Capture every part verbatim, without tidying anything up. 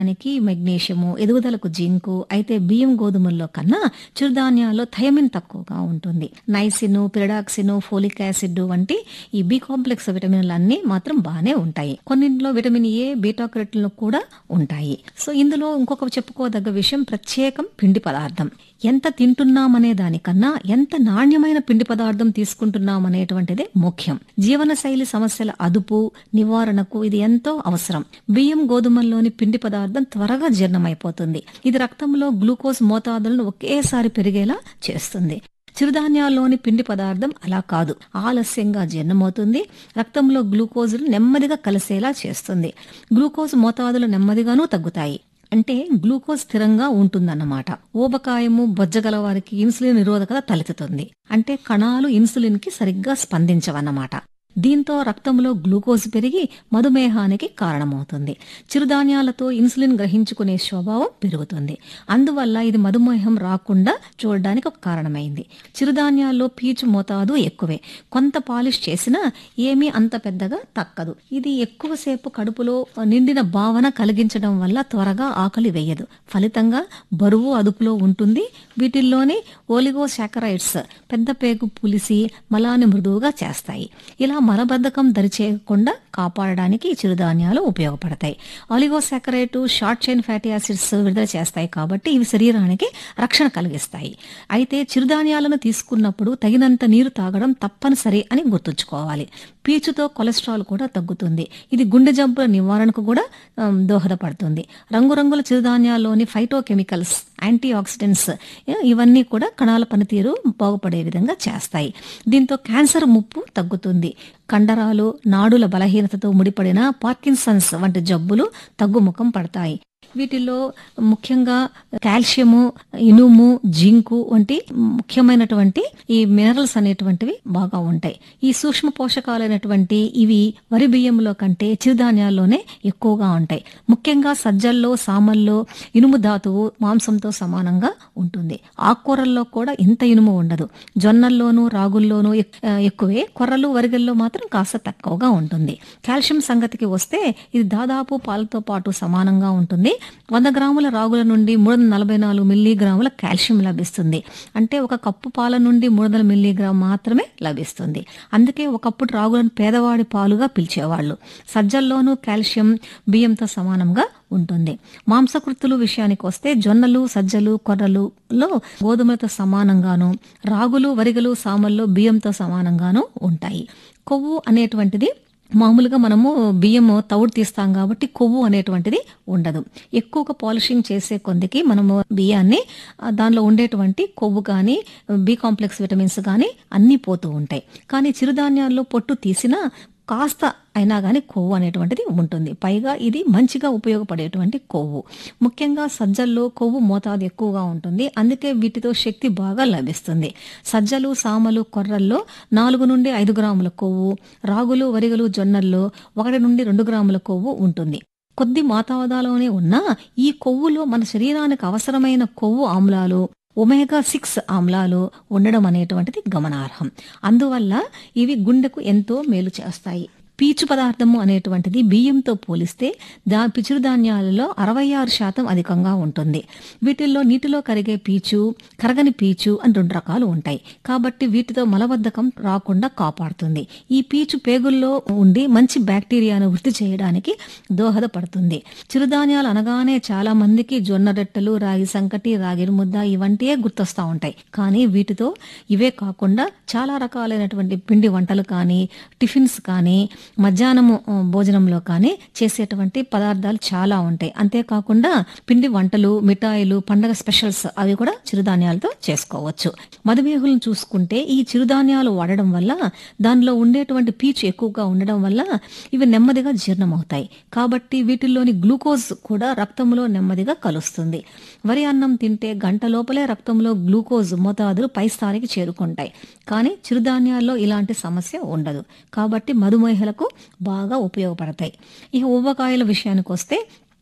కి మెగ్నీషియము, ఎదుగుదలకు జింకు. అయితే బియ్యం గోధుమల్లో కన్నా చిరుధాన్యాల్లో థయమిన్ తక్కువగా ఉంటుంది. నైసిన్, పిరిడాక్సిన్, ఫోలిక్ యాసిడ్ వంటి ఈ బి కాంప్లెక్స్ విటమిన్లు అన్ని మాత్రం బాగానే ఉంటాయి. కొన్నింటిలో విటమిన్ ఏ, బీటా కెరోటిన్లు కూడా ఉంటాయి. సో ఇందులో ఇంకొక చెప్పుకోదగ్గ విషయం ప్రత్యేకం పిండి పదార్థం. ఎంత తింటున్నామనే దానికన్నా ఎంత నాణ్యమైన పిండి పదార్థం తీసుకుంటున్నామనేటువంటిదే ముఖ్యం. జీవనశైలి సమస్యల అదుపు, నివారణకు ఇది ఎంతో అవసరం. బియ్యం గోధుమల్లోని పిండి పదార్థం త్వరగా జీర్ణమైపోతుంది. ఇది రక్తంలో గ్లూకోజ్ మోతాదులను ఒకేసారి పెరిగేలా చేస్తుంది. చిరుధాన్యాల్లోని పిండి పదార్థం అలా కాదు, ఆలస్యంగా జీర్ణమవుతుంది. రక్తంలో గ్లూకోజులు నెమ్మదిగా కలిసేలా చేస్తుంది. గ్లూకోజ్ మోతాదులు నెమ్మదిగానూ తగ్గుతాయి. అంటే గ్లూకోజ్ స్థిరంగా ఉంటుందన్నమాట. ఊబకాయము, బొజ్జగల వారికి ఇన్సులిన్ నిరోధకత తలెత్తుతుంది. అంటే కణాలు ఇన్సులిన్ కి సరిగ్గా స్పందించవన్నమాట. దీంతో రక్తంలో గ్లూకోజ్ పెరిగి మధుమేహానికి కారణమవుతుంది. చిరుధాన్యాలతో ఇన్సులిన్ గ్రహించుకునే స్వభావం పెరుగుతుంది. అందువల్ల ఇది మధుమేహం రాకుండా చూడడానికి ఒక కారణమైంది. చిరుధాన్యాల్లో పీచు మోతాదు ఎక్కువే. కొంత పాలిష్ చేసినా ఏమీ అంత పెద్దగా తక్కదు. ఇది ఎక్కువసేపు కడుపులో నిండిన భావన కలిగించడం వల్ల త్వరగా ఆకలి వేయదు. ఫలితంగా బరువు అదుపులో ఉంటుంది. వీటిల్లోని ఓలిగోసాకరైడ్స్ పెద్ద పేగు పులిసి మలాన్ని మృదువుగా చేస్తాయి. ఇలా మలబద్ధకం దరిచేయకుండా కాపాడడానికి చిరుధాన్యాలు ఉపయోగపడతాయి. ఆలిగోసాకరైట్, షార్ట్ చైన్ ఫ్యాటీ యాసిడ్స్ విడుదల చేస్తాయి కాబట్టి ఇవి శరీరానికి రక్షణ కలిగిస్తాయి. అయితే చిరుధాన్యాలను తీసుకున్నప్పుడు తగినంత నీరు తాగడం తప్పనిసరి అని గుర్తుంచుకోవాలి. పీచుతో కొలెస్ట్రాల్ కూడా తగ్గుతుంది. ఇది గుండె జబ్బుల నివారణకు కూడా దోహదపడుతుంది. రంగురంగుల చిరుధాన్యాల్లోని ఫైటోకెమికల్స్, యాంటీ ఆక్సిడెంట్స్ ఇవన్నీ కూడా కణాల పనితీరు బాగుపడే విధంగా చేస్తాయి. దీంతో క్యాన్సర్ ముప్పు తగ్గుతుంది. కండరాలు, నాడుల బలహీనతతో ముడిపడిన పార్కిన్సన్స్ వంటి జబ్బులు తగ్గుముఖం పడతాయి. వీటిల్లో ముఖ్యంగా కాల్షియము, ఇనుము, జింకు వంటి ముఖ్యమైనటువంటి ఈ మినరల్స్ అనేటువంటివి బాగా ఉంటాయి. ఈ సూక్ష్మ పోషకాలైనటువంటి ఇవి వరి బియ్యంలో కంటే చిరుధాన్యాల్లోనే ఎక్కువగా ఉంటాయి. ముఖ్యంగా సజ్జల్లో, సామల్లో ఇనుము ధాతువు మాంసంతో సమానంగా ఉంటుంది. ఆకుకూరల్లో కూడా ఇంత ఇనుము ఉండదు. జొన్నల్లోనూ, రాగుల్లోనూ ఎక్కువే. కొర్రలు, వరిగల్లో మాత్రం కాస్త తక్కువగా ఉంటుంది. కాల్షియం సంగతికి వస్తే ఇది దాదాపు పాలతో పాటు సమానంగా ఉంటుంది. వంద గ్రాముల రాగుల నుండి మూడు వందల నలభై నాలుగు మిల్లీగ్రాముల కాల్షియం లభిస్తుంది. అంటే ఒక కప్పు పాల నుండి మూడు వందల మిల్లీగ్రామ్ మాత్రమే లభిస్తుంది. అందుకే ఒకప్పుడు రాగులను పేదవాడి పాలుగా పిలిచేవాళ్లు. సజ్జల్లోనూ కాల్షియం బియ్యంతో సమానంగా ఉంటుంది. మాంసకృతులు విషయానికి వస్తే జొన్నలు, సజ్జలు, కొర్రలులో గోధుమలతో సమానంగాను, రాగులు, వరిగలు, సామల్లో బియ్యంతో సమానంగాను ఉంటాయి. కొవ్వు అనేటువంటిది మామూలుగా మనము బియ్యము తవుడు తీస్తాం కాబట్టి కొవ్వు అనేటువంటిది ఉండదు. ఎక్కువగా పాలిషింగ్ చేసే కొందికి మనము బియ్యాన్ని దానిలో ఉండేటువంటి కొవ్వు కానీ, బి కాంప్లెక్స్ విటమిన్స్ కానీ అన్నీ పోతూ ఉంటాయి. కానీ చిరుధాన్యాల్లో పొట్టు తీసినా కాస్త అయినా కానీ కొవ్వు అనేటువంటిది ఉంటుంది. పైగా ఇది మంచిగా ఉపయోగపడేటువంటి కొవ్వు. ముఖ్యంగా సజ్జల్లో కొవ్వు మోతాదు ఎక్కువగా ఉంటుంది. అందుకే వీటితో శక్తి బాగా లభిస్తుంది. సజ్జలు, సామలు, కొర్రల్లో నాలుగు నుండి ఐదు గ్రాముల కొవ్వు, రాగులు, వరిగలు, జొన్నల్లో ఒకటి నుండి రెండు గ్రాముల కొవ్వు ఉంటుంది. కొద్ది మోతాదులోనే ఉన్నా ఈ కొవ్వులో మన శరీరానికి అవసరమైన కొవ్వు ఆమ్లాలు, ఒమేగా సిక్స్ ఆమ్లాలు ఉండడం అనేటువంటిది గమనార్హం. అందువల్ల ఇవి గుండెకు ఎంతో మేలు చేస్తాయి. పీచు పదార్థము అనేటువంటిది బియ్యంతో పోలిస్తే దా చిరుధాన్యాలలో అరవై ఆరు శాతం అధికంగా ఉంటుంది. వీటిల్లో నీటిలో కరిగే పీచు, కరగని పీచు అని రెండు రకాలు ఉంటాయి. కాబట్టి వీటితో మలబద్ధకం రాకుండా కాపాడుతుంది. ఈ పీచు పేగుల్లో ఉండి మంచి బ్యాక్టీరియాను వృద్ధి చేయడానికి దోహదపడుతుంది. చిరుధాన్యాలు అనగానే చాలా మందికి జొన్న రొట్టెలు, రాగి సంకటి, రాగి ముద్ద ఇవంటివే గుర్తొస్తా ఉంటాయి. కానీ వీటితో ఇవే కాకుండా చాలా రకాలైనటువంటి పిండి వంటలు కానీ, టిఫిన్స్ కానీ, మధ్యాహ్నము భోజనంలో కానీ చేసేటువంటి పదార్థాలు చాలా ఉంటాయి. అంతేకాకుండా పిండి వంటలు, మిఠాయిలు, పండగ స్పెషల్స్ అవి కూడా చిరుధాన్యాలతో చేసుకోవచ్చు. మధుమేహులను చూసుకుంటే ఈ చిరుధాన్యాలు వాడడం వల్ల దానిలో ఉండేటువంటి పీచు ఎక్కువగా ఉండడం వల్ల ఇవి నెమ్మదిగా జీర్ణమవుతాయి. కాబట్టి వీటిల్లోని గ్లూకోజ్ కూడా రక్తంలో నెమ్మదిగా కలుస్తుంది. వరి అన్నం తింటే గంట లోపలే రక్తంలో గ్లూకోజ్ మోతాదులు పై స్థాయికి చేరుకుంటాయి. కానీ చిరుధాన్యాల్లో ఇలాంటి సమస్య ఉండదు. కాబట్టి మధుమేహులకు బాగా ఉపయోగపడతాయి. ఇక ఊబకాయల విషయానికి వస్తే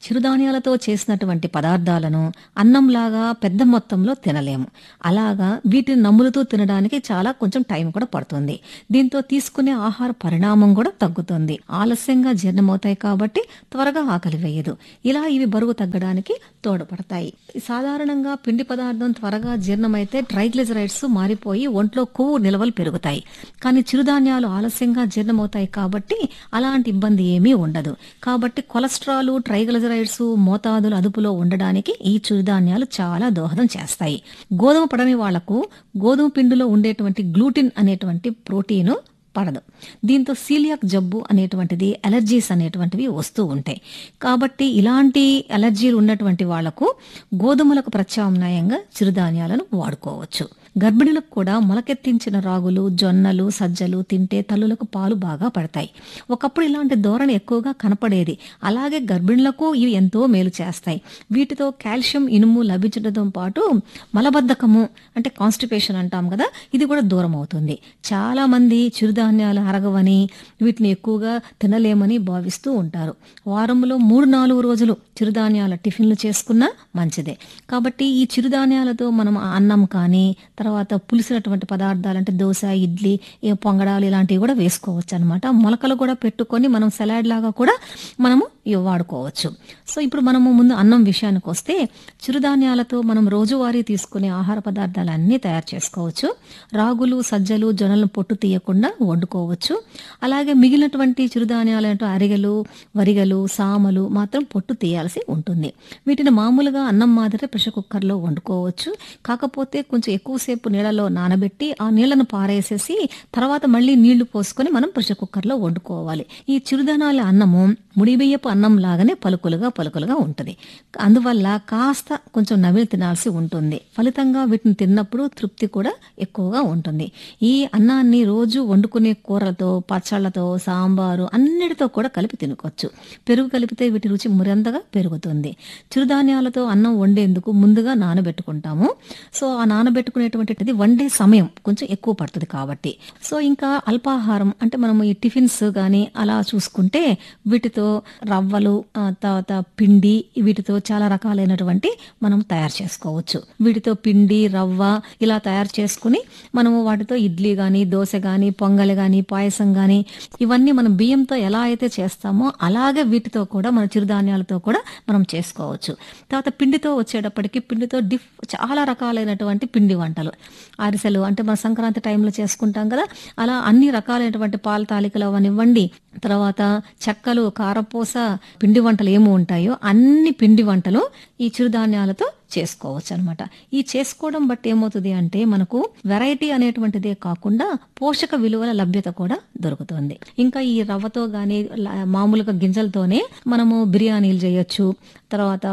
చిరుధాన్యాలతో చేసినటువంటి పదార్థాలను అన్నంలాగా పెద్ద మొత్తంలో తినలేము. అలాగా వీటిని నములుతూ తినడానికి చాలా కొంచెం టైం కూడా పడుతుంది. దీంతో తీసుకునే ఆహార పరిణామం కూడా తగ్గుతుంది. ఆలస్యంగా జీర్ణమవుతాయి కాబట్టి త్వరగా ఆకలి వేయదు. ఇలా ఇవి బరువు తగ్గడానికి తోడ్పడతాయి. సాధారణంగా పిండి పదార్థం త్వరగా జీర్ణమైతే ట్రైగ్లిజరైడ్స్ మారిపోయి ఒంట్లో కొవ్వు నిల్వలు పెరుగుతాయి. కానీ చిరుధాన్యాలు ఆలస్యంగా జీర్ణమవుతాయి కాబట్టి అలాంటి ఇబ్బంది ఏమీ ఉండదు. కాబట్టి కొలెస్ట్రాల్, ట్రైగ్లిజరైడ్స్ మోతాదులు అదుపులో ఉండడానికి ఈ చిరుధాన్యాలు చాలా దోహదం చేస్తాయి. గోధుమ పడని వాళ్లకు గోధుమ పిండిలో ఉండేటువంటి గ్లూటిన్ అనేటువంటి ప్రోటీను పడదు. దీంతో సీలియాక్ జబ్బు అనేటువంటిది, అలర్జీస్ అనేటువంటివి వస్తూ ఉంటాయి. కాబట్టి ఇలాంటి అలర్జీలు ఉన్నటువంటి వాళ్లకు గోధుమలకు ప్రత్యామ్నాయంగా చిరుధాన్యాలను వాడుకోవచ్చు. గర్భిణులకు కూడా మొలకెత్తించిన రాగులు, జొన్నలు, సజ్జలు తింటే తల్లులకు పాలు బాగా పడతాయి. ఒకప్పుడు ఇలాంటి ధోరణి ఎక్కువగా కనపడేది. అలాగే గర్భిణులకు ఇవి ఎంతో మేలు చేస్తాయి. వీటితో కాల్షియం, ఇనుము లభించడంతో పాటు మలబద్ధకము అంటే కాన్స్టిపేషన్ అంటాం కదా, ఇది కూడా దూరం అవుతుంది. చాలా మంది చిరుధాన్యాలు అరగవని, వీటిని ఎక్కువగా తినలేమని భావిస్తూ ఉంటారు. వారంలో మూడు నాలుగు రోజులు చిరుధాన్యాల టిఫిన్లు చేసుకున్నా మంచిదే. కాబట్టి ఈ చిరుధాన్యాలతో మనం అన్నం కానీ, తర్వాత పులిసినటువంటి పదార్థాలు అంటే దోశ, ఇడ్లీ, పొంగడాలు ఇలాంటివి కూడా వేసుకోవచ్చు అనమాట. మొలకలు కూడా పెట్టుకొని మనం సలాడ్ లాగా కూడా మనము ఇవి వాడుకోవచ్చు. సో ఇప్పుడు మనము ముందు అన్నం విషయానికి వస్తే, చిరుధాన్యాలతో మనం రోజువారీ తీసుకునే ఆహార పదార్థాలు అన్నీ తయారు చేసుకోవచ్చు. రాగులు, సజ్జలు, జొన్నలను పొట్టు తీయకుండా వండుకోవచ్చు. అలాగే మిగిలినటువంటి చిరుధాన్యాలు అంటే అరిగెలు, వరిగలు, సామలు మాత్రం పొట్టు తీయాల్సి ఉంటుంది. వీటిని మామూలుగా అన్నం మాదిరి ప్రెషర్ కుక్కర్లో వండుకోవచ్చు. కాకపోతే కొంచెం ఎక్కువసేపు నీళ్ళలో నానబెట్టి ఆ నీళ్లను పారేసేసి తర్వాత మళ్ళీ నీళ్లు పోసుకొని మనం ప్రెషర్ కుక్కర్లో వండుకోవాలి. ఈ చిరుధాన్యాల అన్నము ముడిబియ్యపు అన్నం లాగానే పలుకులుగా పలుకులుగా ఉంటుంది. అందువల్ల కాస్త కొంచెం నమిలి తినాల్సి ఉంటుంది. ఫలితంగా వీటిని తిన్నప్పుడు తృప్తి కూడా ఎక్కువగా ఉంటుంది. ఈ అన్నాన్ని రోజు వండుకునే కూరలతో, పచ్చళ్లతో, సాంబారు అన్నిటితో కూడా కలిపి తినుకోవచ్చు. పెరుగు కలిపితే వీటి రుచి మరింతగా పెరుగుతుంది. చిరుధాన్యాలతో అన్నం వండేందుకు ముందుగా నానబెట్టుకుంటాము. సో ఆ నానబెట్టుకునేటువంటిది వండే సమయం కొంచెం ఎక్కువ పడుతుంది కాబట్టి. సో ఇంకా అల్పాహారం అంటే మనం ఈ టిఫిన్స్ కానీ అలా చూసుకుంటే వీటితో రవ్వలు, తర్వాత పిండి, వీటితో చాలా రకాలైనటువంటి మనం తయారు చేసుకోవచ్చు. వీటితో పిండి, రవ్వ ఇలా తయారు చేసుకుని మనము వాటితో ఇడ్లీ గాని, దోశ గాని, పొంగలి గాని, పాయసం గాని ఇవన్నీ మనం బియ్యంతో ఎలా అయితే చేస్తామో అలాగే వీటితో కూడా మన చిరుధాన్యాలతో కూడా మనం చేసుకోవచ్చు. తర్వాత పిండితో వచ్చేటప్పటికి పిండితో డిఫ్ చాలా రకాలైనటువంటి పిండి వంటలు, అరిసెలు అంటే మన సంక్రాంతి టైంలో చేసుకుంటాం కదా, అలా అన్ని రకాలైనటువంటి పాల తాలికలు అవనివ్వండి, తర్వాత చెక్కలు, కారపూస, పిండి వంటలు ఏమి ఉంటాయో అన్ని పిండి వంటలు ఈ చిరుధాన్యాలతో చేసుకోవచ్చు అనమాట. ఈ చేసుకోవడం బట్టి ఏమవుతుంది అంటే మనకు వెరైటీ అనేటువంటిదే కాకుండా పోషక విలువల లభ్యత కూడా దొరుకుతుంది. ఇంకా ఈ రవ్వతో గాని మామూలుగా గింజలతోనే మనము బిర్యానీలు చేయొచ్చు, తర్వాత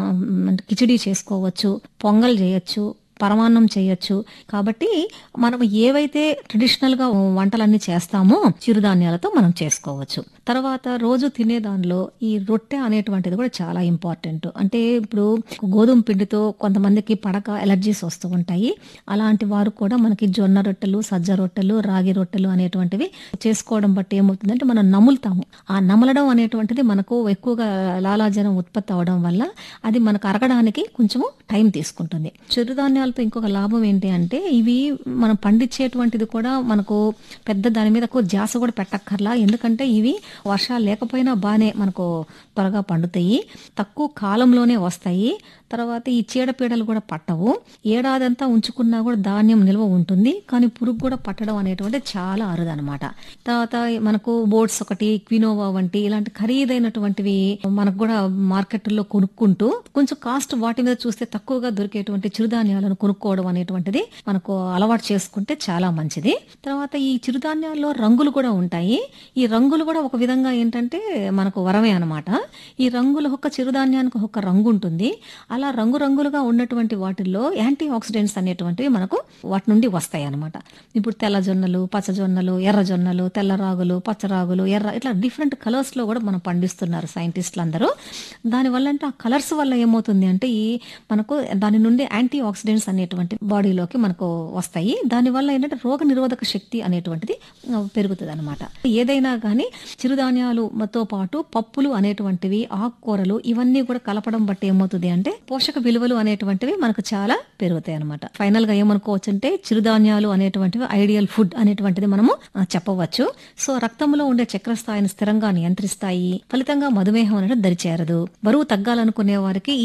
కిచిడి చేసుకోవచ్చు, పొంగల్ చేయొచ్చు, పరమాన్నం చేయొచ్చు. కాబట్టి మనం ఏవైతే ట్రెడిషనల్ గా వంటలన్నీ చేస్తామో చిరుధాన్యాలతో మనం చేసుకోవచ్చు. తర్వాత రోజు తినే దానిలో ఈ రొట్టె అనేటువంటిది కూడా చాలా ఇంపార్టెంట్. అంటే ఇప్పుడు గోధుమ పిండితో కొంతమందికి పడక ఎలర్జీస్ వస్తూ ఉంటాయి. అలాంటి వారు కూడా మనకి జొన్న రొట్టెలు, సజ్జ రొట్టెలు, రాగి రొట్టెలు అనేటువంటివి చేసుకోవడం బట్టి ఏమవుతుందంటే మనం నములుతాము. ఆ నమలడం అనేటువంటిది మనకు ఎక్కువగా లాలాజలం ఉత్పత్తి అవడం వల్ల అది మనకు అరగడానికి కొంచెము టైం తీసుకుంటుంది. చిరుధాన్యాలతో ఇంకొక లాభం ఏంటి అంటే ఇవి మనం పండించేటువంటిది కూడా మనకు పెద్ద దాని మీద ఎక్కువ ధ్యాస కూడా పెట్టక్కర్లా. ఎందుకంటే ఇవి వర్షాలు లేకపోయినా బాగానే మనకు త్వరగా పండుతాయి, తక్కువ కాలంలోనే వస్తాయి. తర్వాత ఈ చీడపీడలు కూడా పట్టవు. ఏడాదంతా ఉంచుకున్నా కూడా ధాన్యం నిల్వ ఉంటుంది, కానీ పురుగు కూడా పట్టడం అనేటువంటి చాలా అరుదనమాట. తర్వాత మనకు బోట్స్ ఒకటి, క్వినోవా వంటి ఇలాంటి ఖరీదైనటువంటివి మనకు కూడా మార్కెట్లో కొనుక్కుంటూ కొంచెం కాస్ట్ వాటి మీద చూస్తే తక్కువగా దొరికేటువంటి చిరుధాన్యాలను కొనుక్కోవడం అనేటువంటిది మనకు అలవాటు చేసుకుంటే చాలా మంచిది. తర్వాత ఈ చిరుధాన్యాల్లో రంగులు కూడా ఉంటాయి. ఈ రంగులు కూడా ఒక విధంగా ఏంటంటే మనకు వరమే అనమాట. ఈ రంగులు ఒక చిరుధాన్యానికి ఒక రంగు ఉంటుంది. అలా రంగురంగులుగా ఉన్నటువంటి వాటిల్లో యాంటీ ఆక్సిడెంట్స్ అనేటువంటివి మనకు వాటి నుండి వస్తాయి అనమాట. ఇప్పుడు తెల్ల జొన్నలు, పచ్చజొన్నలు, ఎర్ర జొన్నలు, తెల్ల రాగులు, పచ్చ రాగులు, ఎర్ర ఇట్లా డిఫరెంట్ కలర్స్ లో కూడా మనం పండిస్తున్నారు సైంటిస్టులు అందరూ. దానివల్ల అంటే ఆ కలర్స్ వల్ల ఏమవుతుంది అంటే ఈ మనకు దాని నుండి యాంటీ ఆక్సిడెంట్స్ అనేటువంటి బాడీలోకి మనకు వస్తాయి. దానివల్ల ఏంటంటే రోగ నిరోధక శక్తి అనేటువంటిది పెరుగుతుంది అనమాట. ఏదైనా కానీ చిరు చిరుధాన్యాలుతో పాటు పప్పులు అనేటువంటివి, ఆకుకూరలు ఇవన్నీ కూడా కలపడం బట్టి ఏమవుతుంది అంటే పోషక విలువలు అనేటువంటివి మనకు చాలా పెరుగుతాయి అనమాట. ఫైనల్ గా ఏమనుకోవచ్చు అంటే చిరుధాన్యాలు అనేటువంటివి ఐడియల్ ఫుడ్ అనేటువంటిది మనము ఆ, చెప్పవచ్చు. సో రక్తంలో ఉండే చక్కెర స్థాయిని స్థిరంగా నియంత్రిస్తాయి. ఫలితంగా మధుమేహం అనేది దరిచేరదు. బరువు తగ్గాలనుకునే వారికి